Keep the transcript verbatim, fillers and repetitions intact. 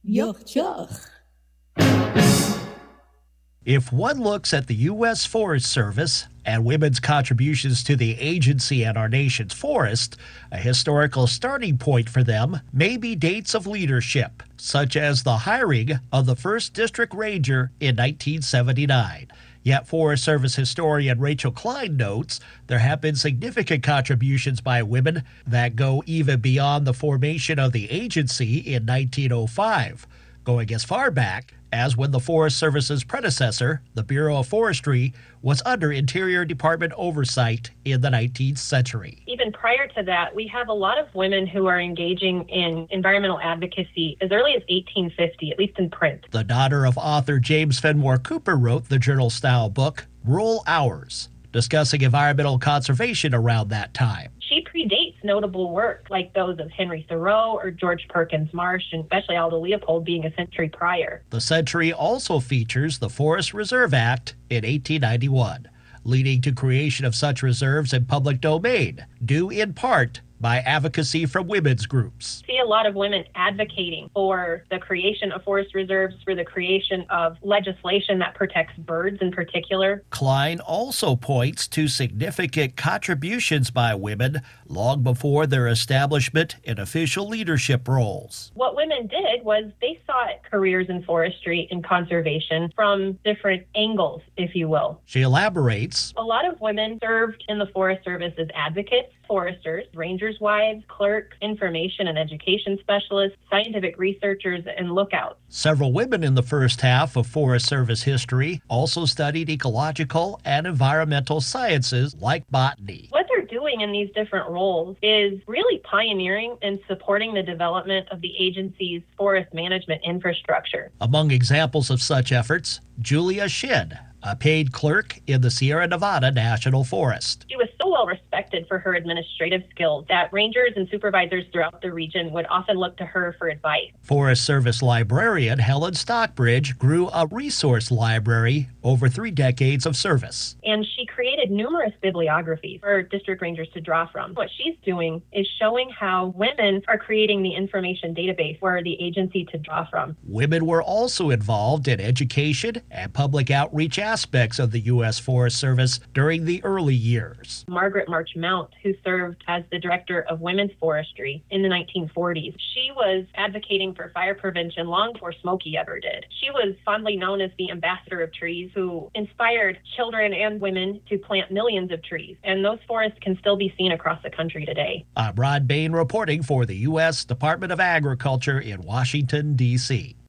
Yuck, yuck. If one looks at the U S Forest Service and women's contributions to the agency and our nation's forest, a historical starting point for them may be dates of leadership, such as the hiring of the first district ranger in nineteen seventy-nine. Yet Forest Service historian Rachel Klein notes there have been significant contributions by women that go even beyond the formation of the agency in nineteen oh five, going as far back as when the Forest Service's predecessor, the Bureau of Forestry, was under Interior Department oversight in the nineteenth century. Even prior to that, we have a lot of women who are engaging in environmental advocacy as early as eighteen fifty, at least in print. The daughter of author James Fenimore Cooper wrote the journal-style book, Rural Hours, discussing environmental conservation around that time. She predates notable work like those of Henry Thoreau or George Perkins Marsh, and especially Aldo Leopold being a century prior. The century also features the Forest Reserve Act in eighteen ninety-one, leading to creation of such reserves in public domain, due in part by advocacy from women's groups. See a lot of women advocating for the creation of forest reserves, for the creation of legislation that protects birds in particular. Klein also points to significant contributions by women long before their establishment in official leadership roles. What women did was they sought careers in forestry and conservation from different angles, if you will. She elaborates. A lot of women served in the Forest Service as advocates, foresters, rangers' wives, clerks, information and education specialists, scientific researchers, and lookouts. Several women in the first half of Forest Service history also studied ecological and environmental sciences like botany. What they're doing in these different roles is really pioneering and supporting the development of the agency's forest management infrastructure. Among examples of such efforts, Julia Shin, a paid clerk in the Sierra Nevada National Forest. She was so well respected for her administrative skills that rangers and supervisors throughout the region would often look to her for advice. Forest Service librarian Helen Stockbridge grew a resource library over three decades of service. And she created numerous bibliographies for district rangers to draw from. What she's doing is showing how women are creating the information database for the agency to draw from. Women were also involved in education and public outreach aspects of the U S Forest Service during the early years. Margaret March Mount, who served as the director of women's forestry in the nineteen forties, she was advocating for fire prevention long before Smokey ever did. She was fondly known as the ambassador of trees, who inspired children and women to plant millions of trees, and those forests can still be seen across the country today. I'm Rod Bain reporting for the U S Department of Agriculture in Washington, D C